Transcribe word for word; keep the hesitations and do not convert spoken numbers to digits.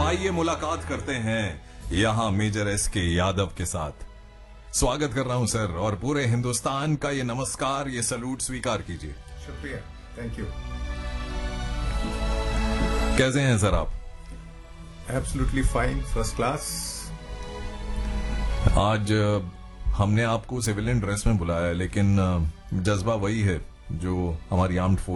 आइए मुलाकात करते हैं यहाँ मेजर एस के यादव के साथ। स्वागत कर रहा हूं सर, और पूरे हिंदुस्तान का ये नमस्कार, ये सलूट स्वीकार कीजिए। शुक्रिया, थैंक यू। कैसे हैं सर आप? Absolutely fine, first class. आज हमने आपको सिविलियन ड्रेस में बुलाया है, लेकिन जज्बा वही है जो हमारी आर्म्ड फोर्स